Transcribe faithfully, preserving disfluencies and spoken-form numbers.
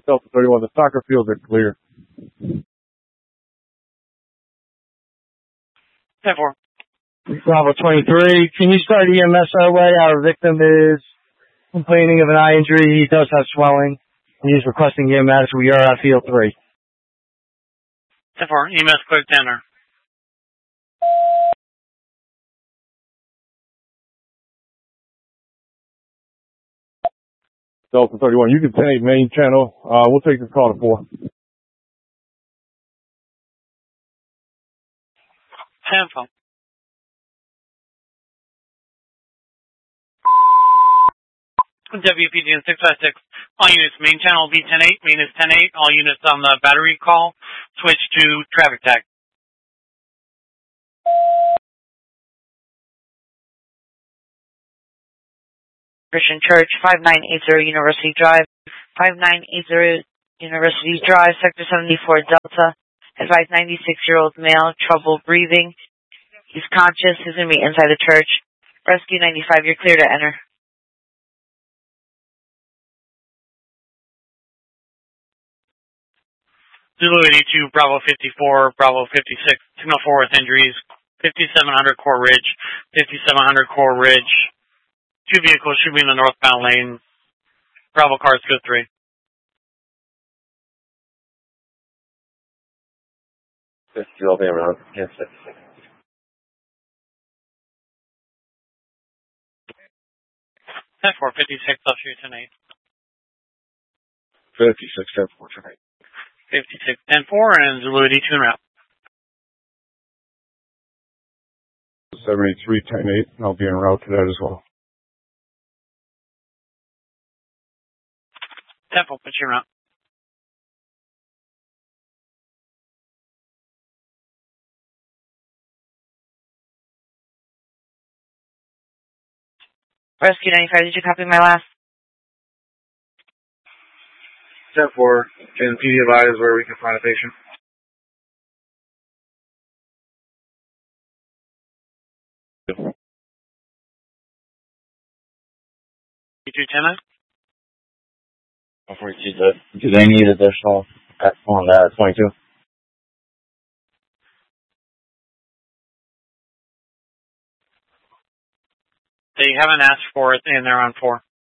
Delta thirty-one, the soccer fields are clear. ten four. Bravo twenty-three, can you start E M S our way? Our victim is complaining of an eye injury. He does have swelling. He's requesting E M S. We are at field three. ten four, E M S cleared to enter. Delta thirty-one, you can ten eight main channel. Uh, we'll take this call to four. ten four. W P G N six five six. All units, main channel B ten eight, main is ten eight. All units on the battery call, switch to traffic tag. Christian Church, five nine eight zero University Drive, five nine eight zero University Drive, Sector seventy-four Delta. Advised ninety-six-year-old male, trouble breathing. He's conscious. He's going to be inside the church. Rescue ninety-five, you're clear to enter. Zulu eighty-two, Bravo fifty-four, Bravo fifty-six, signal four with injuries, fifty-seven hundred Core Ridge, fifty-seven hundred Core Ridge. Two vehicles should be in the northbound lane. Bravo cars, go three. fifty will be around. Yes, fifty-six. ten four, fifty-six, I'll shoot tonight. fifty-six, ten four, tonight. fifty-six, ten four, and Zulu eighty-two en route. seventy-three, ten eight, I'll be en route to that as well. ten four, put you en route. Rescue ninety-five, did you copy my last? ten four, can P D advise where we can find a patient? eighty-two, ten nine? Before you see that, do they need additional on that twenty-two? They haven't asked for it, and they're on four.